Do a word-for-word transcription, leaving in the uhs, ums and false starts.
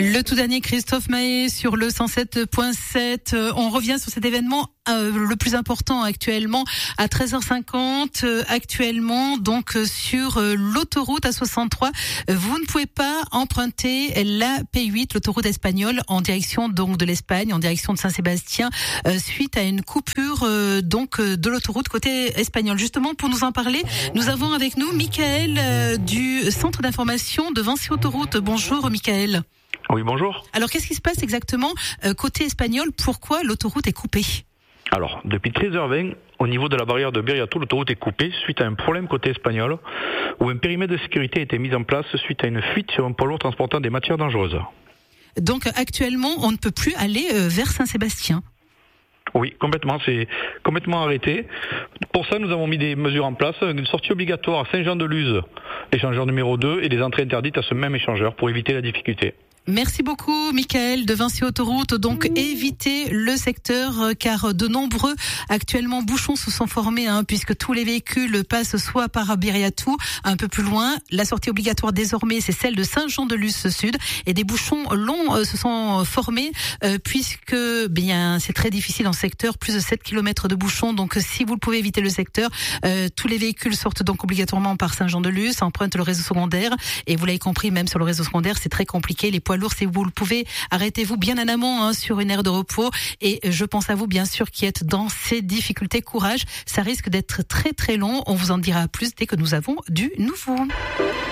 Le tout dernier Christophe Mahé sur le cent sept point sept. On revient sur cet événement euh, le plus important actuellement à treize heures cinquante. Euh, actuellement, donc euh, sur euh, l'autoroute A soixante-trois, vous ne pouvez pas emprunter la P huit, l'autoroute espagnole, en direction donc de l'Espagne, en direction de Saint-Sébastien, euh, suite à une coupure euh, donc euh, de l'autoroute côté espagnol. Justement, pour nous en parler, nous avons avec nous Michael euh, du centre d'information de Vinci Autoroute. Bonjour Michael. Oui, bonjour. Alors, qu'est-ce qui se passe exactement euh, côté espagnol? Pourquoi l'autoroute est coupée? Alors, depuis treize heures vingt, au niveau de la barrière de Biriatou, l'autoroute est coupée suite à un problème côté espagnol, où un périmètre de sécurité a été mis en place suite à une fuite sur un poids lourd transportant des matières dangereuses. Donc, actuellement, on ne peut plus aller euh, vers Saint-Sébastien? Oui, complètement, c'est complètement arrêté. Pour ça, nous avons mis des mesures en place, une sortie obligatoire à Saint-Jean-de-Luz, échangeur numéro deux, et des entrées interdites à ce même échangeur pour éviter la difficulté. Merci beaucoup, Michael de Vinci Autoroute. Donc, évitez le secteur, euh, car de nombreux actuellement bouchons se sont formés, hein, puisque tous les véhicules passent soit par Biriatou, un peu plus loin. La sortie obligatoire désormais, c'est celle de Saint-Jean-de-Luz Sud, et des bouchons longs euh, se sont formés, euh, puisque bien c'est très difficile en secteur, plus de sept kilomètres de bouchons. Donc, si vous pouvez éviter le secteur, euh, tous les véhicules sortent donc obligatoirement par Saint-Jean-de-Luz, empruntent le réseau secondaire, et vous l'avez compris, même sur le réseau secondaire, c'est très compliqué. Les poids lourds, si vous le pouvez, arrêtez-vous bien en amont, hein, sur une aire de repos. Et je pense à vous, bien sûr, qui êtes dans ces difficultés. Courage, ça risque d'être très très long. On vous en dira plus dès que nous avons du nouveau.